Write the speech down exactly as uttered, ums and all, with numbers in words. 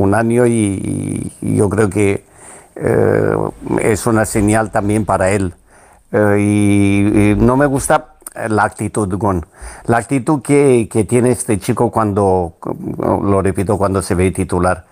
un año y, y yo creo que eh, es una señal también para él. Eh, y, y no me gusta la actitud, Gon. La actitud que, que tiene este chico cuando, lo repito, cuando se ve titular.